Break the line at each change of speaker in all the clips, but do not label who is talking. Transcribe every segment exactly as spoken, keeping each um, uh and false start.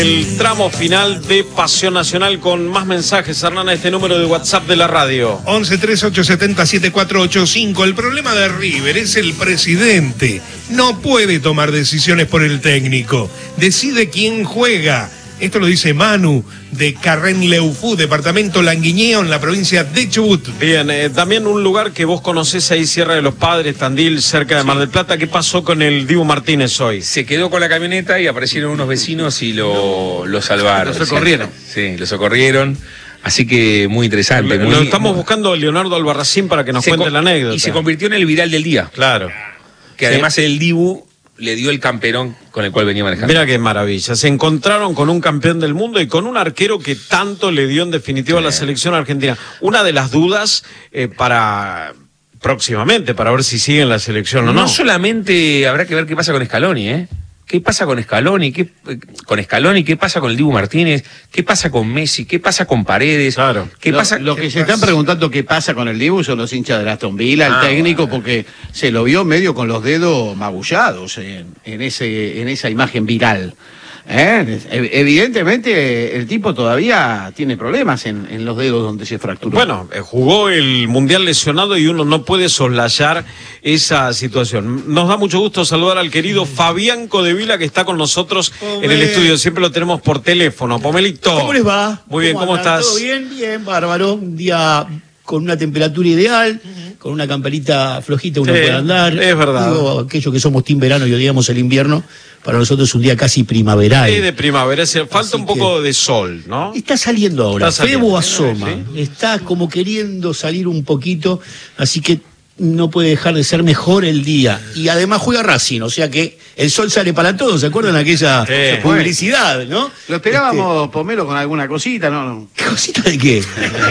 El tramo final de Pasión Nacional con más mensajes, Hernán, a este número de WhatsApp de la radio.
once treinta y ocho setenta siete cuatro ocho cinco. El problema de River es el presidente. No puede tomar decisiones por el técnico. Decide quién juega. Esto lo dice Manu, de Carrenleufú, departamento Languiñeo, en la provincia de Chubut.
Bien, eh, también un lugar que vos conocés ahí, Sierra de los Padres, Tandil, cerca de Mar del Plata. ¿Qué pasó con el Dibu Martínez hoy?
Se quedó con la camioneta y aparecieron unos vecinos y lo, lo salvaron.
Lo socorrieron.
Sí, lo socorrieron. Así que muy interesante.
Lo,
muy,
lo estamos
muy...
buscando a Leonardo Albarracín para que nos cuente la anécdota.
Y se convirtió en el viral del día.
Claro.
Que
sí.
Además el Dibu le dio el camperón con el cual venía manejando.
Mira qué maravilla. Se encontraron con un campeón del mundo y con un arquero que tanto le dio en definitiva a la selección argentina. Una de las dudas eh, para próximamente, para ver si sigue en la selección o no.
No solamente habrá que ver qué pasa con Scaloni, ¿eh? ¿Qué pasa con Scaloni? ¿Qué, con Scaloni? ¿Qué pasa con el Dibu Martínez? ¿Qué pasa con Messi? ¿Qué pasa con Paredes?
Claro.
¿Qué
lo,
pasa?
Lo que
¿Qué
se
pasa?
están preguntando qué pasa con el Dibu son los hinchas de Aston Villa, el
ah,
técnico,
bueno.
porque se lo vio medio con los dedos magullados en, en, ese, en esa imagen viral. ¿Eh? Evidentemente el tipo todavía tiene problemas en, en los dedos donde se fracturó.
Bueno, eh, jugó el Mundial lesionado y uno no puede soslayar esa situación. Nos da mucho gusto saludar al querido Fabián Codevila, que está con nosotros Pomel. en el estudio. Siempre lo tenemos por teléfono. Pomelito.
¿Cómo les va?
Muy bien, ¿cómo,
¿Cómo
estás?
¿Todo bien? Bien, bárbaro. Un día con una temperatura ideal, uh-huh. con una camperita flojita uno sí, puede andar.
Es verdad.
Digo, aquellos que somos team verano y odiamos el invierno, para nosotros es un día casi primaveral.
Sí, de primavera, falta Así un poco de sol, ¿no?
Está saliendo ahora,
está saliendo.
Febo asoma, ¿sí? Está como queriendo salir un poquito, así que no puede dejar de ser mejor el día. Y además juega Racing, o sea que el sol sale para todos, ¿se acuerdan aquella sí, publicidad, no?
Lo esperábamos, este... Pomelo, con alguna cosita, ¿no? no.
¿Qué cosita de qué?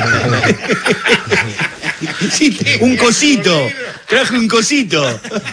Sí, un cosito, traje un cosito.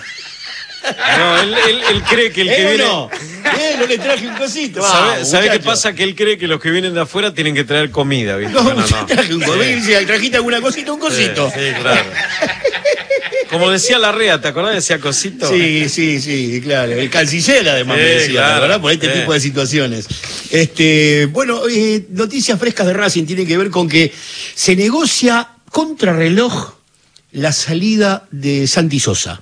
No, él, él, él cree que el que
¿Eh
viene...
no? ¿Eh? No le traje un cosito.
¿Sabe, ¿sabe qué pasa? Que él cree que los que vienen de afuera tienen que traer comida, ¿viste?
No,
no, no.
traje un cosito. Sí. ¿Trajiste alguna cosita? Un cosito.
Sí, sí, claro. Como decía Larrea, ¿te acordás? Decía cosito.
Sí, sí, sí, claro. El canciller además sí, me decía, claro, ¿verdad? Por este sí. tipo de situaciones. Este, bueno, eh, noticias frescas de Racing tienen que ver con que se negocia contrarreloj la salida de Santi Sosa.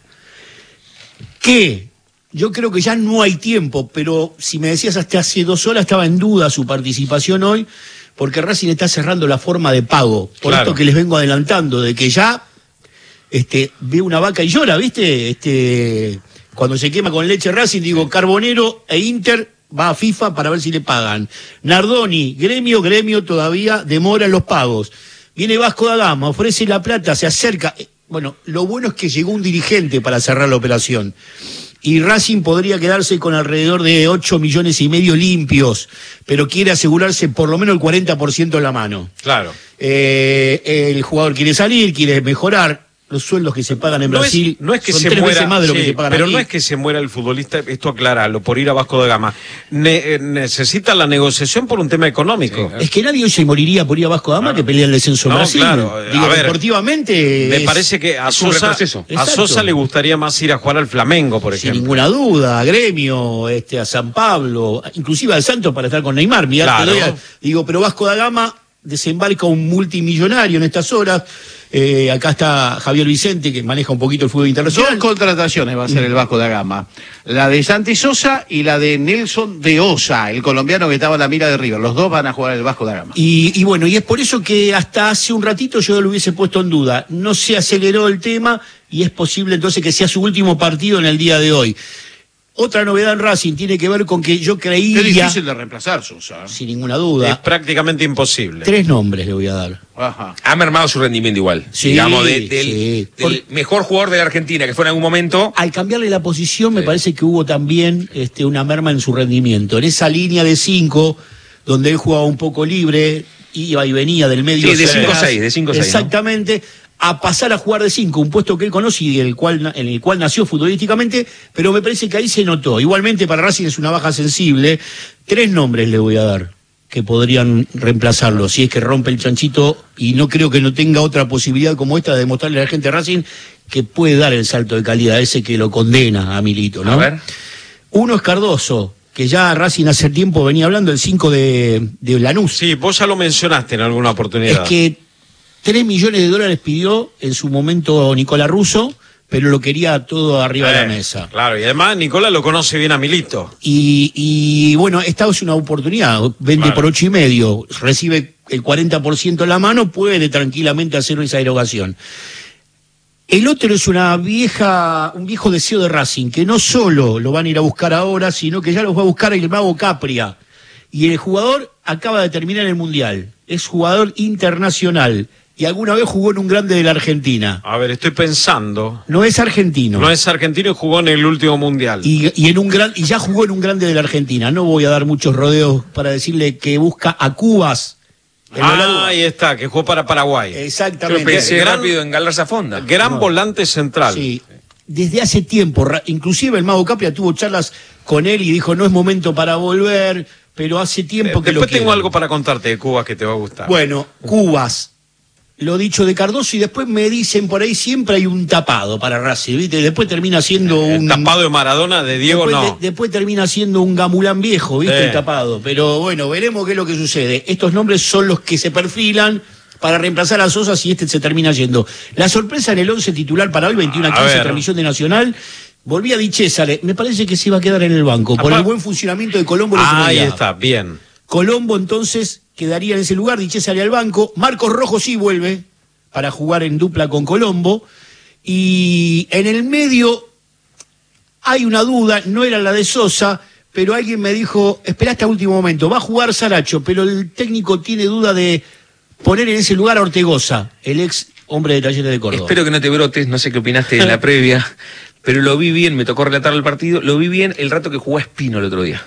Que yo creo que ya no hay tiempo, pero si me decías hasta hace dos horas estaba en duda su participación hoy, porque Racing está cerrando la forma de pago. Por claro. esto que les vengo adelantando, de que ya este, ve una vaca y llora, ¿viste? Este, cuando se quema con leche Racing, digo, Carbonero e Inter va a FIFA para ver si le pagan. Nardoni, gremio, gremio todavía demora los pagos. Viene Vasco da Gama, ofrece la plata, se acerca... Bueno, lo bueno es que llegó un dirigente para cerrar la operación. Y Racing podría quedarse con alrededor de ocho millones y medio limpios, pero quiere asegurarse por lo menos el cuarenta por ciento en la mano.
Claro.
Eh, el jugador quiere salir, quiere mejorar. Los sueldos que se pagan en
no
Brasil
es, no es que
son
se
tres
muera,
veces más de lo
sí,
que se pagan
pero
aquí.
no es que se muera el futbolista, esto aclaralo, por ir a Vasco da Gama. Ne, eh, necesita la negociación por un tema económico. Sí, claro.
Es que nadie hoy se moriría por ir a Vasco da Gama claro. que pelea el descenso en
no,
Brasil.
Claro.
Digo,
a ver,
deportivamente
me
es,
parece que a Sosa, a Sosa le gustaría más ir a jugar al Flamengo, por ejemplo.
Sin ninguna duda, a Gremio, este, a San Pablo, inclusive al Santos para estar con Neymar. Mirá,
claro.
te doy a, digo, pero Vasco da Gama desembarca un multimillonario en estas horas. Eh, acá está Javier Vicente, que maneja un poquito el fútbol internacional.
Dos contrataciones va a ser el Vasco da Gama. La de Santi Sosa y la de Nelson de Osa, el colombiano que estaba en la mira de River. Los dos van a jugar el Vasco da Gama.
Y, y bueno, y es por eso que hasta hace un ratito yo lo hubiese puesto en duda. No se aceleró el tema y es posible entonces que sea su último partido en el día de hoy. Otra novedad en Racing tiene que ver con que yo creía...
Es difícil de reemplazar, Sosa.
Sin ninguna duda.
Es prácticamente imposible.
Tres nombres le voy a dar.
Ajá. Ha mermado su rendimiento igual.
Sí,
digamos, de, del,
sí.
del Por... mejor jugador de la Argentina, que fue en algún momento...
Al cambiarle la posición, sí. me parece que hubo también este, una merma en su rendimiento. En esa línea de cinco, donde él jugaba un poco libre, iba y venía del medio...
Sí, de cinco a seis, de cinco a seis.
Exactamente. ¿No? A pasar a jugar de cinco, un puesto que él conoce y el cual, en el cual nació futbolísticamente, pero me parece que ahí se notó. Igualmente para Racing es una baja sensible. Tres nombres le voy a dar que podrían reemplazarlo, si es que rompe el chanchito, y no creo que no tenga otra posibilidad como esta de demostrarle a la gente de Racing que puede dar el salto de calidad ese que lo condena a Milito, ¿no?
A ver.
Uno es Cardoso, que ya Racing hace tiempo venía hablando, el cinco de, de Lanús.
Sí, vos ya lo mencionaste en alguna oportunidad.
Es que tres millones de dólares pidió en su momento Nicolás Russo, pero lo quería todo arriba
eh,
de la mesa.
Claro, y además Nicolás lo conoce bien a Milito.
Y, y bueno, esta es una oportunidad, vende
Claro.
por ocho y medio, recibe el cuarenta por ciento en la mano, puede tranquilamente hacer esa erogación. El otro es una vieja, un viejo deseo de Racing, que no solo lo van a ir a buscar ahora, sino que ya los va a buscar el mago Capria. Y el jugador acaba de terminar el Mundial, es jugador internacional, y alguna vez jugó en un grande de la Argentina.
A ver, estoy pensando.
No es argentino.
No es argentino y jugó en el último mundial.
Y, y, en un gran, y ya jugó en un grande de la Argentina. No voy a dar muchos rodeos para decirle que busca a Cubas.
Ah, ahí está, que jugó para Paraguay.
Exactamente.
Yo pensé
Gran-
rápido en Galarza Fonda.
Gran
No.
volante central.
Sí. Desde hace tiempo, ra- inclusive el mago Capria tuvo charlas con él y dijo no es momento para volver, pero hace tiempo
Eh,
que lo
Después tengo
quieren.
algo para contarte de Cuba que te va a gustar.
Bueno, Cubas. Lo dicho de Cardoso y después me dicen por ahí siempre hay un tapado para Racing, ¿viste? Después termina siendo
El
un...
tapado de Maradona, de Diego
después,
no.
de- después termina siendo un gamulán viejo, ¿viste?
Eh.
El tapado. Pero bueno, veremos qué es lo que sucede. Estos nombres son los que se perfilan para reemplazar a Sosa si este se termina yendo. La sorpresa en el once titular para hoy, veintiuno a
A
quince,
ver.
transmisión de Nacional. Volví a Di Cesare. Me parece que se iba a quedar en el banco por
Apá-
el buen funcionamiento de Colombo. en el
Ah,
segundo
ahí
día.
está, bien.
Colombo entonces quedaría en ese lugar, Di Cesare al banco. Marcos Rojo sí vuelve para jugar en dupla con Colombo. Y en el medio hay una duda, no era la de Sosa, pero alguien me dijo, espera hasta último momento, va a jugar Saracho, pero el técnico tiene duda de poner en ese lugar a Ortegoza, el ex hombre de Talleres de Córdoba.
Espero que no te brotes, no sé qué opinaste en la previa, pero lo vi bien, me tocó relatar el partido, lo vi bien el rato que jugó a Espino el otro día.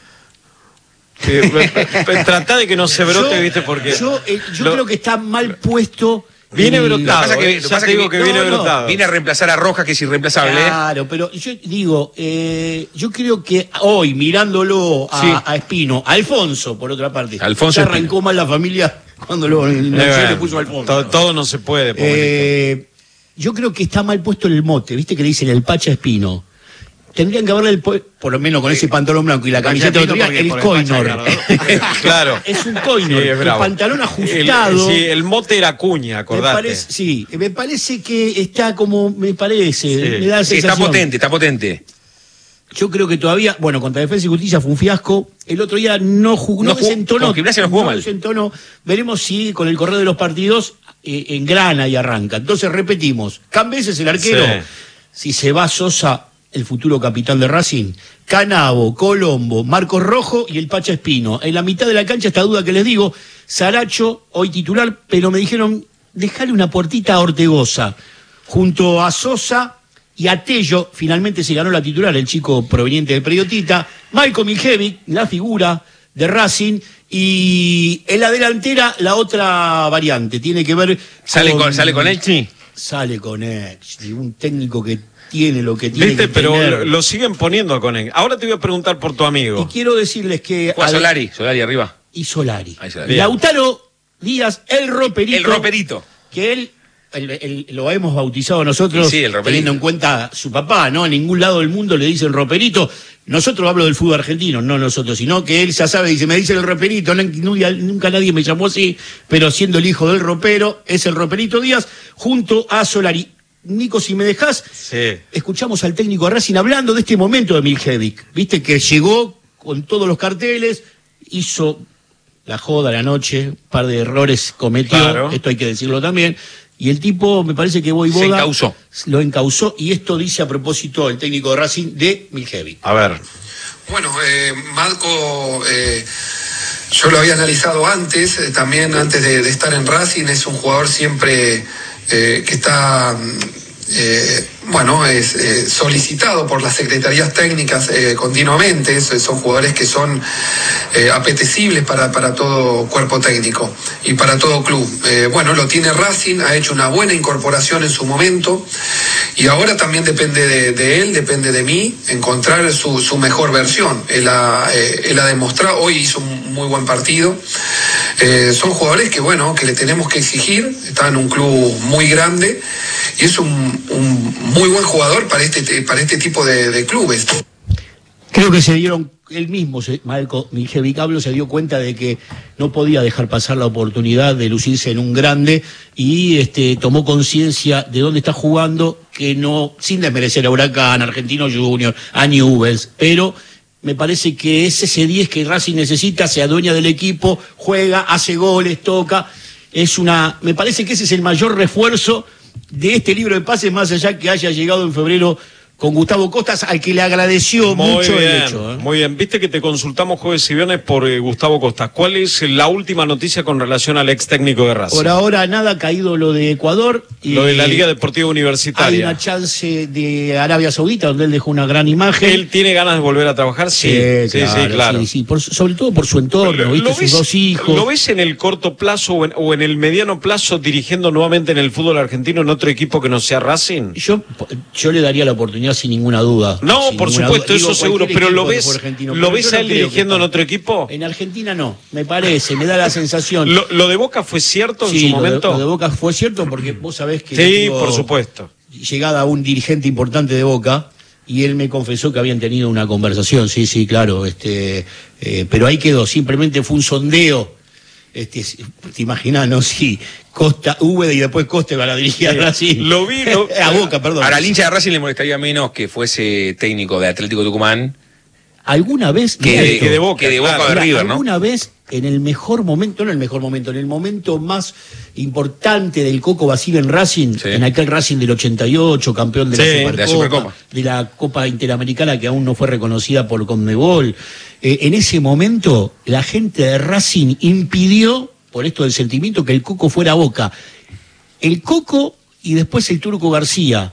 Eh, Tratá de que no se brote,
Yo-
¿viste? Porque.
Yo, eh, yo
lo-
creo que está mal puesto.
Viene
el-
brotado.
Lo que pasa que-
eh,
lo
ya
pasa
te
que
digo
vi-
que viene
no, no,
brotado.
Viene a reemplazar a Rojas, que es irreemplazable. ¿eh?
Claro, pero yo digo, eh, yo creo que hoy, mirándolo a,
Sí.
a Espino, a Alfonso, por otra parte,
Alfonso
ya
Espino.
arrancó mal la familia cuando lo, en la
Eh,
serie le
bueno,
puso Alfonso.
todo, todo no se puede, pobrecito.
Eh, yo creo que está mal puesto el mote, viste que le dicen el Pacha Espino. Tendrían que haberle, el, po- por lo menos con ese pantalón blanco y la camiseta de otro día, el coinor.
Claro.
Es un coinor,
Sí, es
el
bravo.
pantalón ajustado.
El, sí, el mote era cuña,
Me
acordate.
parece, sí, me parece que está como, me parece,
Sí.
me da la
Sí, está
sensación.
potente, está potente.
Yo creo que todavía, bueno, contra Defensa y Justicia fue un fiasco. El otro día no jugó, no,
No jugó-
desentonó.
con Gimnasia no jugó mal.
desentonó. Veremos si con el correr de los partidos eh, engrana y arranca. Entonces repetimos, Cambeses el arquero.
Sí.
Si se va Sosa, el futuro capitán de Racing, Canavo, Colombo, Marcos Rojo y el Pacha Espino. En la mitad de la cancha, esta duda que les digo, Saracho, hoy titular, pero me dijeron, dejale una puertita a Ortegoza, junto a Sosa y a Tello. Finalmente se ganó la titular, el chico proveniente del Periodista, Malcolm Miljevic, la figura de Racing, y en la delantera la otra variante, tiene que ver
¿Sale con, sale con Elchi?
Sale con él, un técnico que tiene lo que tiene
¿Viste?
que
Pero
tener.
lo, lo siguen poniendo con él. Ahora te voy a preguntar por tu
Y
amigo.
quiero decirles que...
Juega
al-
Solari, Solari arriba.
Y Solari.
Ahí Solari.
Lautaro Díaz, el roperito.
El roperito.
Que él, el- el- lo hemos bautizado nosotros,
Sí, sí, el roperito.
teniendo en cuenta su papá, ¿no? En ningún lado del mundo le dicen roperito. Nosotros hablo del fútbol argentino, no nosotros, sino que él ya sabe, dice, me dice el roperito, no- nunca, nunca nadie me llamó así, pero siendo el hijo del ropero, es el roperito Díaz, junto a Solari. Nico, si me dejás,
Sí.
escuchamos al técnico de Racing hablando de este momento de Miljevic. Viste que llegó con todos los carteles, hizo la joda la noche, un par de errores cometió,
Claro.
esto hay que decirlo también. Y el tipo, me parece que Voivoda
Se encausó.
lo encausó, y esto dice a propósito el técnico de Racing de Miljevic.
A ver.
Bueno, eh, Marco, eh, yo lo había analizado antes, eh, también antes de, de estar en Racing, es un jugador siempre eh, que está, eh, bueno, es eh, solicitado por las secretarías técnicas eh, continuamente. Es- son jugadores que son eh, apetecibles para, para todo cuerpo técnico y para todo club. Eh, bueno, lo tiene Racing, ha hecho una buena incorporación en su momento. Y ahora también depende de, de él, depende de mí, encontrar su, su mejor versión. Él ha, eh, él ha demostrado, hoy hizo un muy buen partido. Eh, son jugadores que, bueno, que le tenemos que exigir. Está en un club muy grande y es un, un muy buen jugador para este, para este tipo de, de clubes.
Creo que se dieron él mismo, se, Marco Mijevicablo, se dio cuenta de que no podía dejar pasar la oportunidad de lucirse en un grande y este, tomó conciencia de dónde está jugando, que no, sin desmerecer a Huracán, Argentino Junior, a Newell's, pero me parece que es ese diez que Racing necesita, se adueña del equipo, juega, hace goles, toca, es una, me parece que ese es el mayor refuerzo de este libro de pases, más allá que haya llegado en febrero con Gustavo Costas, al que le agradeció muy mucho
bien,
el hecho. ¿eh?
Muy bien, viste que te consultamos jueves y viernes por eh, Gustavo Costas. ¿Cuál es la última noticia con relación al ex técnico de Racing?
Por ahora nada, ha caído lo de Ecuador.
Lo de la
eh,
Liga Deportiva Universitaria.
Hay una chance de Arabia Saudita, donde él dejó una gran imagen.
¿Él tiene ganas de volver a trabajar? Sí,
sí,
sí,
claro.
sí, claro.
Sí, sí, por, sobre todo por su entorno,
Lo,
¿viste?
lo
Sus
ves,
dos hijos.
¿Lo ves en el corto plazo o en, o en el mediano plazo dirigiendo nuevamente en el fútbol argentino en otro equipo que no sea Racing?
Yo, yo le daría la oportunidad sin ninguna duda.
No,
sin
por
ninguna
supuesto,
duda.
eso
Digo,
seguro,
cualquier
pero lo
equipo de
ves,
fútbol argentino,
¿lo
pero
ves
yo
a
no
él
creo
dirigiendo
que
en otro equipo?
En Argentina no, me parece, me da la sensación.
¿Lo, lo de Boca fue cierto en
sí,
su
lo
momento?
De, lo de Boca fue cierto porque vos sabés que...
Sí, por supuesto.
Llegada a un dirigente importante de Boca y él me confesó que habían tenido una conversación, sí, sí, claro, este, eh, pero ahí quedó, simplemente fue un sondeo. Este, te imaginas, ¿no? Sí, Costa, Úbeda y después Costa van a dirigir a Racing.
Lo vi, lo...
a Boca, perdón.
Ahora, al hincha de Racing le molestaría menos que fuese técnico de Atlético Tucumán
¿Alguna vez?
que,
mirá
de,
esto,
que de Boca, que de Boca
claro,
o de
mirá,
River, ¿no?
¿Alguna vez en el mejor momento, no en el mejor momento, en el momento más importante del Coco Basile en Racing,
Sí.
en aquel Racing del ochenta y ocho, campeón de,
Sí,
la,
de
Supercopa,
la Supercopa.
de la Copa Interamericana que aún no fue reconocida por Conmebol, eh, en ese momento la gente de Racing impidió, por esto del sentimiento, que el Coco fuera a Boca. El Coco y después el Turco García.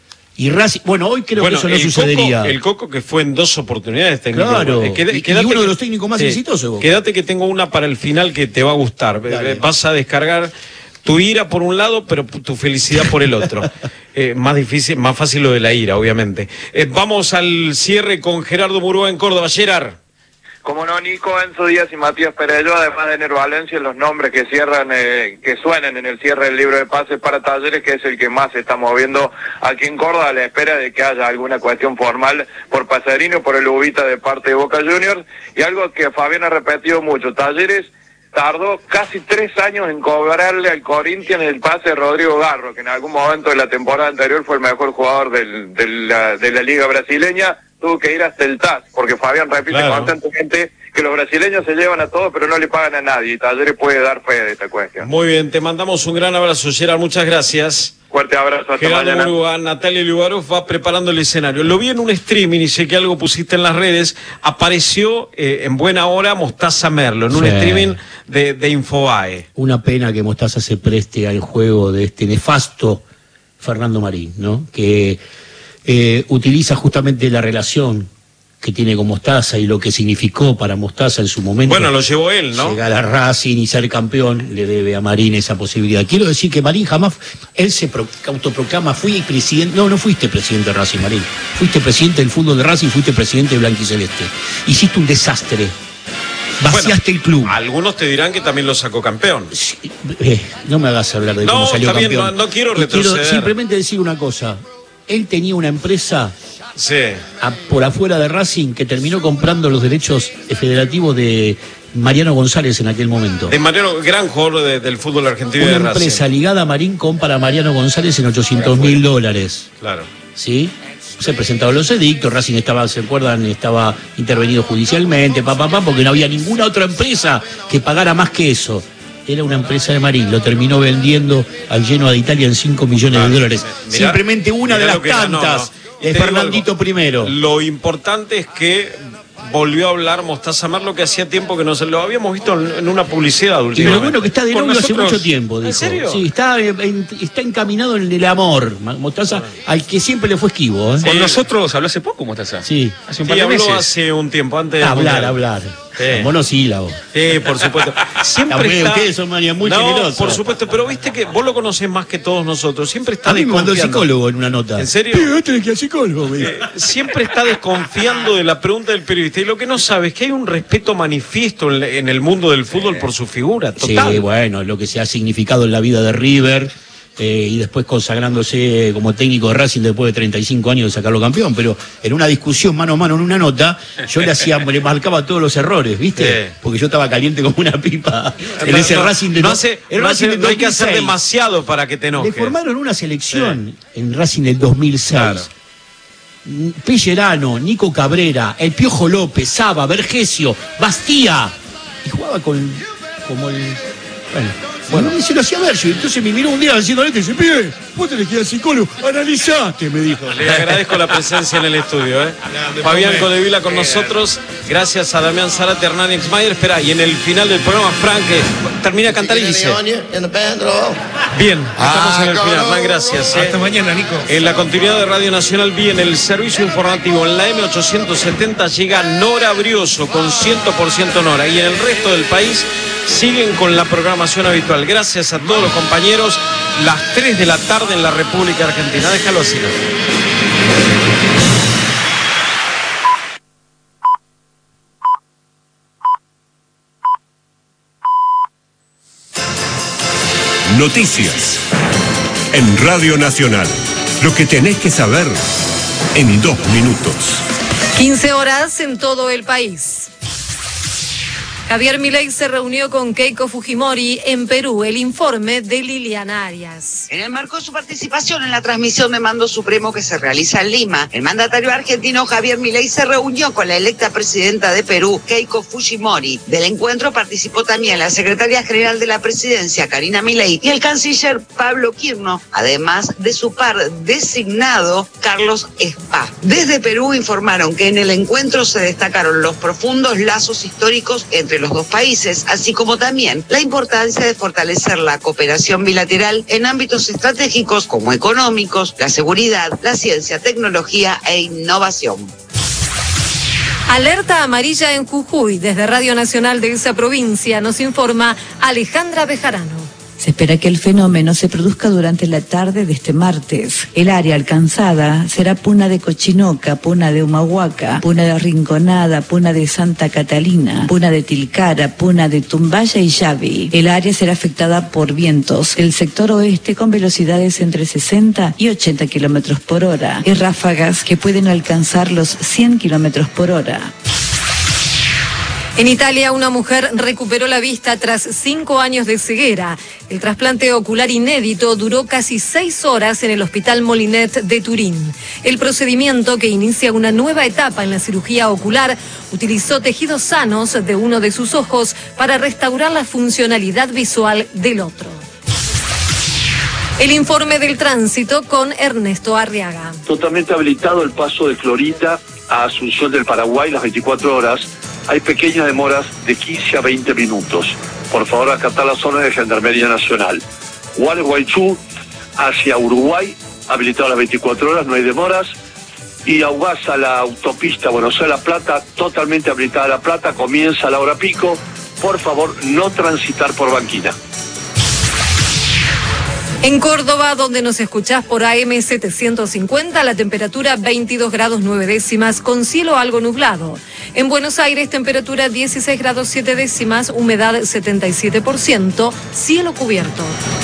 Y Racing, bueno, hoy creo
Bueno,
que eso no
el
sucedería.
Coco, el Coco que fue en dos oportunidades técnico.
Claro,
Eh, queda-
y- y
quédate
uno de
que-
los técnicos más
sí,
exitosos de Boca.
Quédate que tengo una para el final que te va a gustar.
Dale.
Eh, Vas a descargar tu ira por un lado, pero tu felicidad por el otro. Eh, más difícil, más fácil lo de la ira, obviamente. Eh, vamos al cierre con Gerardo Murúa en Córdoba. Gerard.
Como no, Nico, Enzo Díaz y Matías Perello, además de Ener Valencia, los nombres que cierran, eh, que suenan en el cierre del libro de pases para Talleres, que es el que más se está moviendo aquí en Córdoba, a la espera de que haya alguna cuestión formal por Pasadino, por el Ubita de parte de Boca Juniors, y algo que Fabián ha repetido mucho, Talleres tardó casi tres años en cobrarle al Corinthians el pase de Rodrigo Garro, que en algún momento de la temporada anterior fue el mejor jugador del, de, la, de la liga brasileña, tuvo que ir hasta el T A S, porque Fabián repite
Claro.
constantemente que los brasileños se llevan a todos, pero no le pagan a nadie, y Talleres puede dar fe de esta cuestión.
Muy bien, te mandamos un gran abrazo, Gerard. Muchas gracias.
Fuerte abrazo, hasta
Gerardo
mañana.
Murúa, Natalia Lugarov va preparando el escenario. Lo vi en un streaming y sé que algo pusiste en las redes. Apareció eh, en buena hora Mostaza Merlo, en un
Sí.
streaming de, de Infobae.
Una pena que Mostaza se preste al juego de este nefasto Fernando Marín, ¿no? Que eh, utiliza justamente la relación que tiene con Mostaza y lo que significó para Mostaza en su momento.
Bueno, lo llevó él, ¿no?
Llegar a Racing y ser campeón le debe a Marín esa posibilidad. Quiero decir que Marín jamás, él se pro, autoproclama, fui presidente, no, no fuiste presidente de Racing, Marín, fuiste presidente del fútbol de Racing, fuiste presidente de Blanquiceleste. Hiciste un desastre, vaciaste
Bueno,
el club.
Algunos te dirán que también lo sacó campeón.
Sí, eh, no me hagas hablar de
No,
cómo salió
está bien,
campeón.
no- no quiero
Y
retroceder.
simplemente decir una cosa. Él tenía una empresa
Sí.
a- por afuera de Racing que terminó comprando los derechos federativos de Mariano González en aquel momento.
De Mariano, gran jugador de- del fútbol argentino y
Una
de Racing.
empresa ligada a Marín compra a Mariano González en ochocientos mil dólares.
Claro.
¿Sí? Se presentaron los edictos, Racing estaba, ¿se acuerdan? Estaba intervenido judicialmente, pa, pa, pa, porque no había ninguna otra empresa que pagara más que eso. Era una empresa de Marín, lo terminó vendiendo al Genoa de Italia en cinco millones de dólares.
Mirá-
Simplemente una
mirá
de las
lo que ganó,
tantas.
¿no?
De
Te digo
Fernandito
algo.
primero.
Lo importante es que volvió a hablar Mostaza Merlo, que hacía tiempo que no se lo habíamos visto en, en una publicidad
Y
últimamente.
lo bueno que está de
Con
novio hace
nosotros-
mucho tiempo, dijo.
¿En serio?
Sí, está, en- está encaminado en el amor, Mostaza, al que siempre le fue esquivo. ¿eh?
Con
Sí.
nosotros habló hace poco, Mostaza.
Sí.
Hace un
Sí,
par de
habló
meses.
hace un tiempo, antes de
Hablar, hablar.
Sí.
Monosílabo.
Sí, por supuesto. Siempre
También
está...
ustedes son, María, muy
no,
generosos.
por supuesto, pero viste que vos lo conocés más que todos nosotros. Siempre está
A mí me mandó el
desconfiando.
psicólogo en una nota.
¿En serio?
Sí, este es que el psicólogo, me dijo.
Eh, siempre está desconfiando de la pregunta del periodista. Y lo que no sabe es que hay un respeto manifiesto en, en el mundo del fútbol por su figura. Total.
Sí, bueno, lo que se ha significado en la vida de River, eh, y después consagrándose como técnico de Racing después de treinta y cinco años de sacarlo campeón, pero en una discusión mano a mano, en una nota, yo le hacía, le marcaba todos los errores, ¿viste?
Sí.
Porque yo estaba caliente como una pipa en ese
no,
Racing de
no, hace,
el
no,
Racing
hace,
del
no hay que
dos mil seis.
hacer demasiado para que te enojes.
Le formaron una selección sí. en Racing del dos mil seis.
Claro.
Pellerano, Nico Cabrera, El Piojo López, Saba, Vergesio, Bastía. Y jugaba con como el... Bueno, bueno. Y se lo hacía ver, yo, entonces me miró un día diciendo esto y dice, pibe, vos tenés que ir al psicólogo, analizaste, me dijo.
Le agradezco la presencia en el estudio, ¿eh? Fabián Codevila con nosotros, gracias a Damián Zárate, Hernán Exmayer. Espera, y en el final del programa, Frank eh, termina a cantar y dice... Bien, estamos en el final, Hernán, gracias. ¿eh?
Hasta mañana, Nico.
En la continuidad de Radio Nacional, bien, el servicio informativo en la M ochocientos setenta llega Nora Brioso con cien por ciento Nora. Y en el resto del país siguen con la programación habitual. Gracias a todos los compañeros. Las tres de la tarde en la República Argentina. Déjalo así, ¿no?
Noticias en Radio Nacional. Lo que tenés que saber en dos minutos.
quince horas en todo el país. Javier Milei se reunió con Keiko Fujimori en Perú. El informe de Liliana Arias.
En el marco de su participación en la transmisión de Mando Supremo que se realiza en Lima, el mandatario argentino Javier Milei se reunió con la electa presidenta de Perú, Keiko Fujimori. Del encuentro participó también la secretaria general de la presidencia, Karina Milei, y el canciller Pablo Quirno, además de su par designado, Carlos Spa. Desde Perú informaron que en el encuentro se destacaron los profundos lazos históricos entre los dos países, así como también la importancia de fortalecer la cooperación bilateral en ámbitos estratégicos como económicos, la seguridad, la ciencia, tecnología e innovación.
Alerta amarilla en Jujuy. Desde Radio Nacional de esa provincia nos informa Alejandra Bejarano.
Se espera que el fenómeno se produzca durante la tarde de este martes. El área alcanzada será Puna de Cochinoca, Puna de Humahuaca, Puna de Rinconada, Puna de Santa Catalina, Puna de Tilcara, Puna de Tumbaya y Yavi. El área será afectada por vientos del sector oeste con velocidades entre sesenta y ochenta kilómetros por hora y ráfagas que pueden alcanzar los cien kilómetros por hora.
En Italia, una mujer recuperó la vista tras cinco años de ceguera. El trasplante ocular inédito duró casi seis horas en el Hospital Molinet de Turín. El procedimiento, que inicia una nueva etapa en la cirugía ocular, utilizó tejidos sanos de uno de sus ojos para restaurar la funcionalidad visual del otro. El informe del tránsito con Ernesto Arriaga.
Totalmente habilitado el paso de Florida a Asunción del Paraguay las veinticuatro horas. Hay pequeñas demoras de quince a veinte minutos. Por favor, acatar la zona de Gendarmería Nacional. Gualeguaychú hacia Uruguay, habilitado las veinticuatro horas, no hay demoras. Y Augasa, la autopista Buenos Aires-La Plata, totalmente habilitada La Plata, comienza a la hora pico. Por favor, no transitar por Banquina.
En Córdoba, donde nos escuchás por A M setecientos cincuenta, la temperatura veintidós grados nueve décimas, con cielo algo nublado. En Buenos Aires, temperatura dieciséis grados siete décimas, humedad setenta y siete por ciento, cielo cubierto.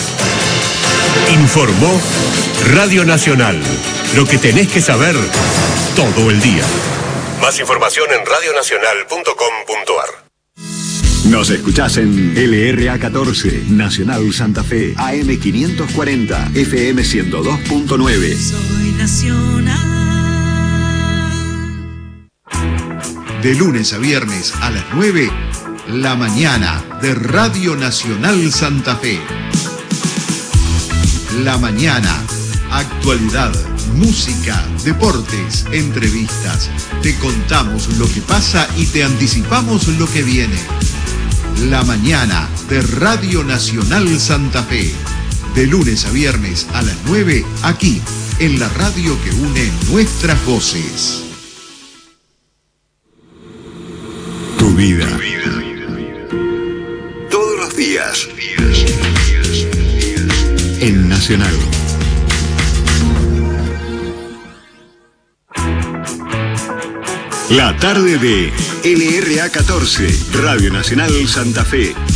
Informó Radio Nacional. Lo que tenés que saber todo el día. Más información en radio nacional punto com punto a r.
Nos escuchás en L R A catorce, Nacional Santa Fe, A M quinientos cuarenta, F M ciento dos punto nueve.
Soy Nacional.
De lunes a viernes a las nueve, La Mañana de Radio Nacional Santa Fe. La Mañana, actualidad, música, deportes, entrevistas. Te contamos lo que pasa y te anticipamos lo que viene. La Mañana de Radio Nacional Santa Fe. De lunes a viernes a las nueve, aquí, en la radio que une nuestras voces.
Tu vida. Todos los días. En Nacional. La tarde de L R A catorce, Radio Nacional Santa Fe.